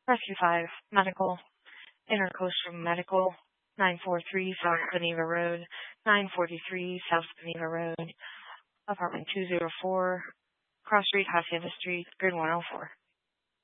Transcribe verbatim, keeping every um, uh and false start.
Rescue five, Medical, Intercoastal Medical, nine forty-three South Geneva Road, nine forty-three South Geneva Road, apartment two oh four, Cross Street, Hacienda Street, grid one oh four.